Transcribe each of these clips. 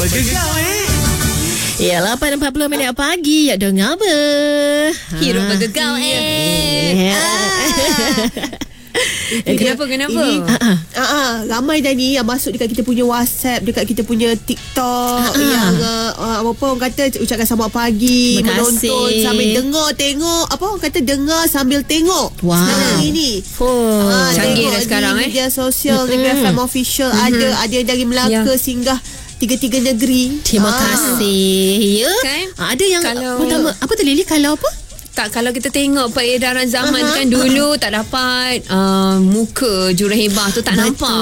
bergegar Ya, 8.40 minit pagi. Ya, dengar apa? Hirup bergegar Kenapa? Ini, ramai dah ni yang masuk dekat kita punya WhatsApp, dekat kita punya TikTok, yang apa orang kata ucapkan selamat pagi, menonton sambil dengar tengok, apa orang kata dengar sambil tengok. Sekarang ini canggih dah sekarang media sosial Negeri FM Official, ada yang dari Melaka singgah tiga-tiga negeri. Terima kasih. Ya. Kan? Ada yang pertama, apa tu Lily, kalau apa? Tak, kalau kita tengok peredaran zaman kan dulu tak dapat muka Juruhebah tu tak nampak.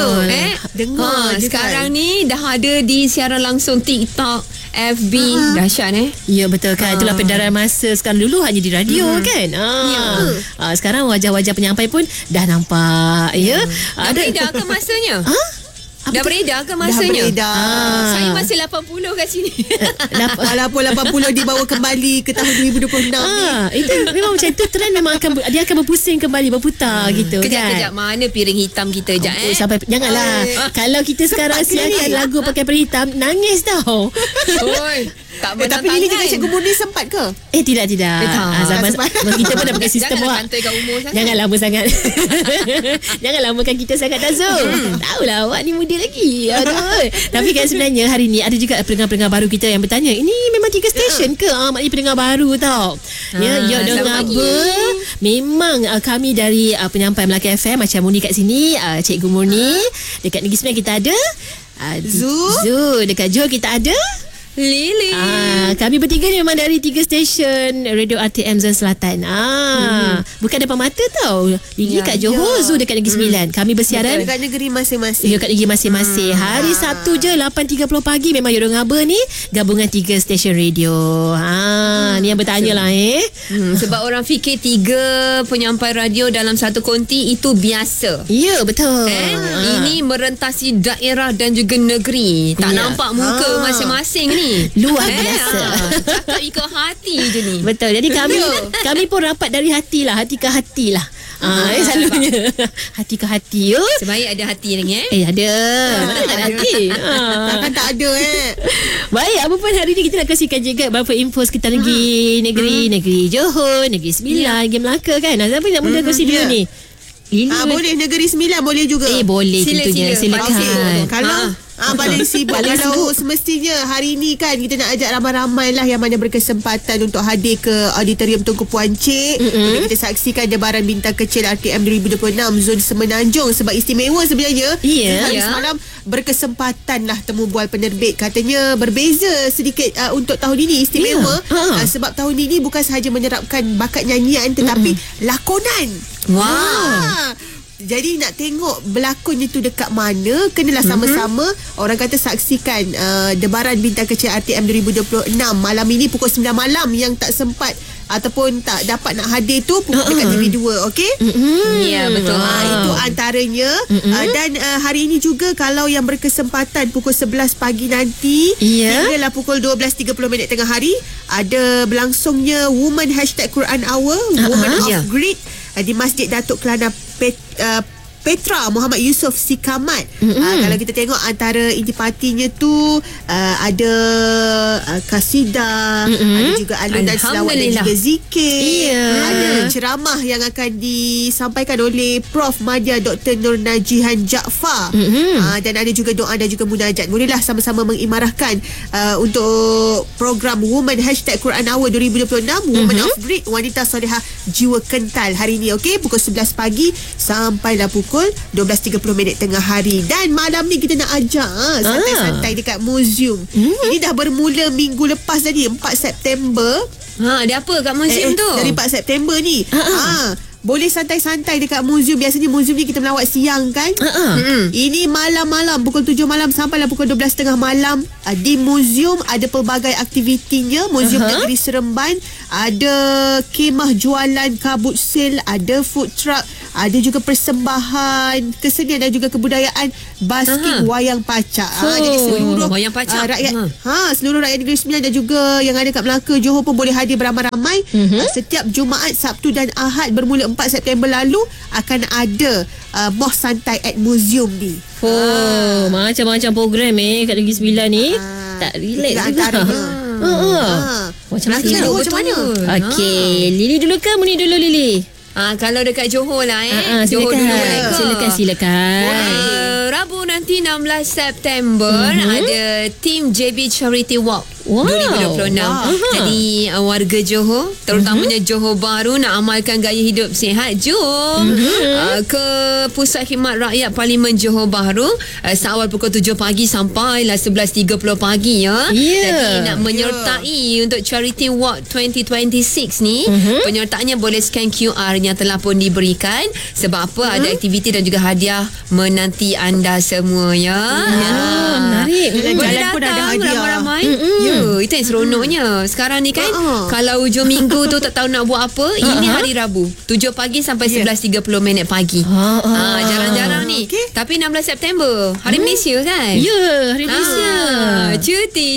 Dengar sekarang ni dah ada di siaran langsung TikTok, FB. Dahsyat Ya, betul kan. Itulah peredaran masa. Sekarang dulu hanya di radio kan. Sekarang wajah-wajah penyampai pun dah nampak. Ya. Dah beredar ke masanya? Dah beredar ke masanya? Dah beredar. Saya masih 80 kat sini. Walaupun 80 dibawa kembali ke tahun 2026 ni. Itu memang macam tu. Trend memang dia akan berpusing kembali, berputar gitu kan. Kejap-kejap, mana piring hitam kita Sampai janganlah. Kalau kita sekarang siarkan lagu pakai piring hitam, nangis tau. Tak tapi Lily dengan Cikgu Murni sempat ke? Tidak. Zaman kita pun dah pakai sistem Janganlah kantoi kat umur sangat. Jangan lama sangat. Jangan lamakan kita sangat, Tazul. Tahulah awak ni muda lagi. Aduh. Tapi kan sebenarnya hari ni ada juga pendengar-pendengar baru kita yang bertanya, ini memang 3 stesen ke? Maknanya pendengar baru tau. Ya, dengar apa? Memang kami dari penyampai Melaka FM, macam Murni kat sini, Cikgu Murni. Dekat Negeri Sembilan kita ada Zu. Dekat Johor kita ada Lily. Kami bertiga ni memang dari 3 stesen Radio RTM Zon Selatan. Bukan depan mata tau. Lily kat Johor, Zu dekat Negeri Sembilan. Kami bersiaran dekat negeri masing-masing. Dekat negeri masing-masing. Hari Sabtu je 8.30 pagi memang Yorong Ngaba ni gabungan 3 stesen radio. Ni yang bertanya lah Sebab orang fikir 3 penyampai radio dalam satu konti itu biasa. Ya, betul. Ini merentasi daerah dan juga negeri. Tak nampak muka masing-masing ni. Luar biasa. Cakap ikut hati je ni. Betul. Jadi kami pun rapat dari hati lah. Hati ke hati lah. Selalunya hati ke hati. Sebaik ada hati lagi ada. Mana tak ada hati? Takkan tak ada Baik, apa pun hari ni kita nak kasihkan juga beberapa info sekitar negeri Johor, Negeri Sembilan, Negeri Melaka kan. Siapa nak mula kongsi dulu ni? Boleh Negeri Sembilan boleh juga. Boleh tentunya. Silakan. Kalau paling sibuk kalau semestinya hari ni kan kita nak ajak ramai-ramai lah yang mana berkesempatan untuk hadir ke Auditorium Tunku Puan Cik. Kita saksikan debaran bintang kecil RTM 2026 Zon Semenanjung. Sebab istimewa sebenarnya. Hari semalam berkesempatan lah temu bual penerbit. Katanya berbeza sedikit untuk tahun ini istimewa. Sebab tahun ini bukan sahaja menyerapkan bakat nyanyian tetapi lakonan. Jadi nak tengok berlakonnya tu dekat mana, kenalah sama-sama orang kata saksikan debaran bintang kecil RTM 2026 malam ini pukul 9 malam. Yang tak sempat ataupun tak dapat nak hadir tu pukul dekat TV2, okey? Ya, betul. Itu antaranya. Dan hari ini juga kalau yang berkesempatan pukul 11 pagi nanti hinggalah pukul 12.30 tengah hari ada berlangsungnya Women #Quran Hour, Women of Grit di Masjid Datuk Kelana Petra Muhammad Yusof Sikamat. Kalau kita tengok antara intipatinya tu ada kasidah, ada juga alunan selawat dan juga zikir, ada ceramah yang akan disampaikan oleh Prof Madya Dr. Nur Najihan Jaafar, dan ada juga doa dan juga munajat. Bolehlah sama-sama mengimarahkan untuk program Women #Quran Hour 2026 Women of Grit, wanita solehah jiwa kental hari ni, okey, pukul 11 pagi sampailah pukul 12.30 tengah hari. Dan malam ni kita nak ajak santai-santai dekat museum. Ini dah bermula minggu lepas tadi, 4 September. Ada apa kat museum tu? Dari 4 September ni. Boleh santai-santai dekat museum. Biasanya museum ni kita melawat siang kan. Ini malam-malam pukul 7 malam sampailah pukul 12.30 malam. Di museum ada pelbagai aktivitinya. Museum Negeri Seremban, ada kemah jualan kabut sale, ada food truck, ada juga persembahan kesenian dan juga kebudayaan basking wayang pacak. Jadi seluruh wayang pacak rakyat seluruh rakyat Negeri Sembilan dan juga yang ada kat Melaka, Johor pun boleh hadir beramai-ramai. Setiap Jumaat, Sabtu dan Ahad bermula 4 September lalu akan ada Moh Santai at Museum ni. Macam-macam program kat Negeri Sembilan ni. Tak relax juga. Macam mana? Okey, Lily dulu ke Muni dulu, Lily? Kalau dekat Johor lah Johor dulu. Silakan. Rabu nanti 16 September ada Team JB Charity Walk 2026. Jadi warga Johor, terutamanya Johor Bahru, nak amalkan gaya hidup sihat, jom ke Pusat Khidmat Rakyat Parlimen Johor Bahru seawal pukul 7 pagi sampailah 11.30 pagi Jadi nak menyertai untuk Charity Walk 2026 ni, penyertaannya boleh scan QR yang telah pun diberikan. Sebab apa? Ada aktiviti dan juga hadiah menanti anda semua menarik. Jalan pun ada hadiah ramai-ramai. Itu yang seronoknya. Sekarang ni kan kalau hujung minggu tu tak tahu nak buat apa, ini hari Rabu 7 pagi sampai 11.30 minit pagi. Jarang-jarang ni. Tapi 16 September Hari Malaysia kan? Hari Malaysia. Cuti.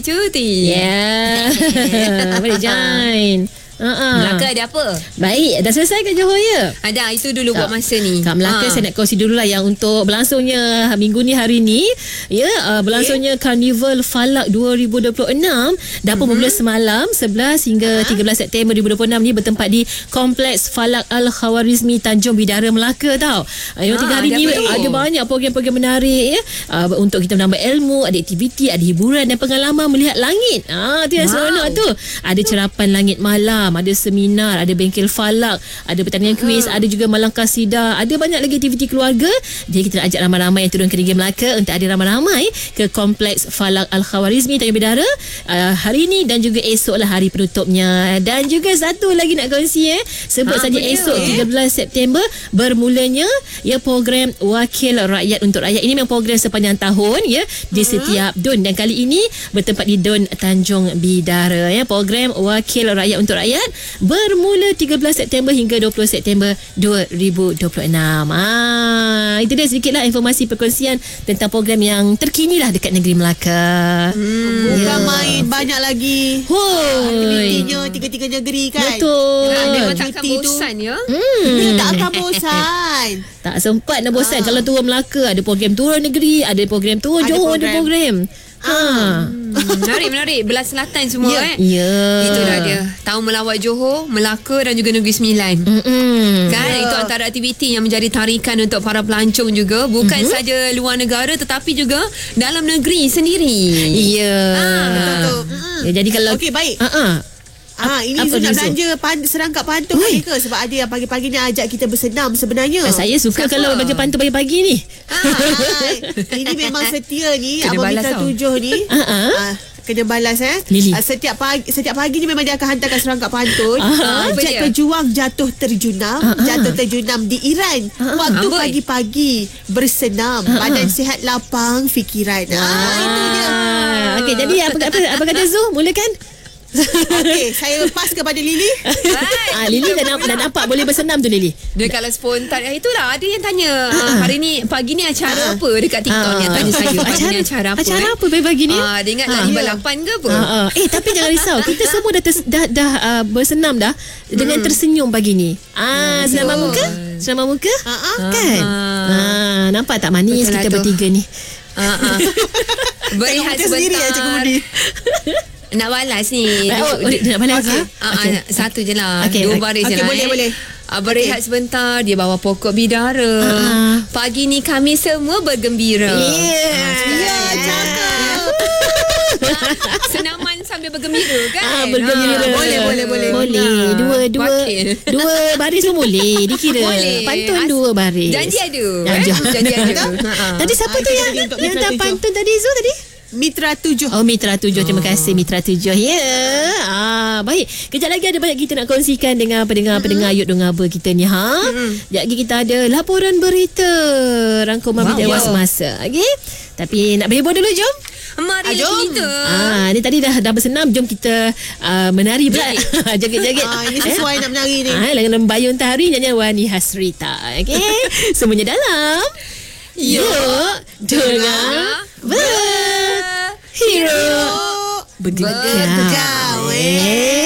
Boleh join. Melaka ada apa? Baik, dah selesai kat Johor ya? Ada, itu dulu buat masa ni. Kat Melaka saya nak kongsi dululah yang untuk berlangsungnya minggu ni, hari ni berlangsungnya Karnival Falak 2026 dah pun bermula semalam 11 hingga 13 September 2026 ni, bertempat di Kompleks Falak Al-Khawarizmi Tanjung Bidara Melaka tau. Yang 3 hari ni ada banyak program-program menarik untuk kita menambah ilmu, ada aktiviti, ada hiburan dan pengalaman melihat langit. Tu yang seronok tu. Ada cerapan langit malam, ada seminar, ada bengkel falak, ada pertandingan kuis, ada juga malam kasida, ada banyak lagi aktiviti keluarga. Jadi kita nak ajak ramai-ramai yang turun ke Negeri Melaka untuk ada ramai-ramai ke Kompleks Falak Al-Khawarizmi Tanjung Bidara hari ni dan juga esok lah hari penutupnya. Dan juga satu lagi nak kongsi sebut saja esok 13 September bermulanya program Wakil Rakyat untuk Rakyat. Ini memang program sepanjang tahun di setiap DUN, dan kali ini bertempat di DUN Tanjung Bidara. Program Wakil Rakyat untuk Rakyat bermula 13 September hingga 20 September 2026. Itu dia sedikitlah informasi perkongsian tentang program yang terkini lah dekat negeri Melaka. Bukan main, banyak lagi aktivitinya 3 negeri kan. Betul. Memang tak akan bosan Tak akan bosan. Tak sempat nak bosan. Kalau turun Melaka ada program turun negeri, ada program turun Johor, ada program. Menarik belah selatan semua Itulah dia. Tahu melawat Johor, Melaka dan juga Negeri Sembilan. Kan itu antara aktiviti yang menjadi tarikan untuk para pelancong juga, bukan saja luar negara tetapi juga dalam negeri sendiri. Jadi kalau baik. Ini nak belanja serangkap pantun ke? Sebab ada yang pagi-pagi ni ajak kita bersenam sebenarnya. Saya suka kalau belanja pantun pagi-pagi ni. Ini memang setia ni Abang Mitra 7 ni. Kena balas Setiap pagi ni memang dia akan hantarkan serangkap pantun. Jet pejuang jatuh terjunam di Iran waktu pagi-pagi bersenam, badan sihat lapang fikiran. Itu dia. Okey, jadi apa kata Zul? Mulakan. Okey, saya pass kepada Lily. Lily dah nampak boleh bersenam tu Lily. Dia kalau spontan itulah ada yang tanya hari ni pagi ni acara apa dekat TikTok ni, tanya saya pagi ni acara apa. Acara apa pagi ni? Dia ingat nak 58 ke apa? Tapi jangan risau. Kita semua dah bersenam dah dengan tersenyum pagi ni. Senam muka? Kan? Nampak tak manis kita bertiga ni. Berehat sebentar. Nak balas ni. Nak balas satu je lah. 2 baris je lah. Boleh. Berehat sebentar. Dia bawa pokok bidara. Pagi ni kami semua bergembira. Cakap. Senaman sambil bergembira kan? Bergembira. Boleh. Dua baris pun boleh dikira. Pantun 2 baris. Janji ada. Tadi siapa tu yang hantar pantun tadi Zul tadi? Mitra 7. Mitra 7. Terima kasih Mitra 7. Baik. Kejap lagi ada banyak kita nak kongsikan dengan pendengar Ayut Dongaba kita ni. Sekejap lagi kita ada laporan berita rangkuman berita semasa. Okey. Tapi nak berhibur dulu, jom. Marilah kita. Ni tadi dah bersenam. Jom kita menari pula. Joget-joget. Ini sesuai nak menari ni. Lagu Bayun Tahari nyanyian Wani Hasrita. Okay. Semuanya dalam Yuk Dengar Berhero Bergaul.